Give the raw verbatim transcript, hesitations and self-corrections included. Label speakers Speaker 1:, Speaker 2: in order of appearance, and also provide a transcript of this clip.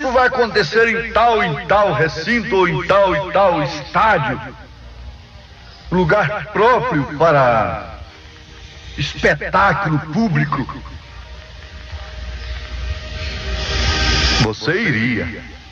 Speaker 1: isso vai acontecer em tal e tal recinto ou em tal e tal estádio, lugar próprio para espetáculo público, você iria.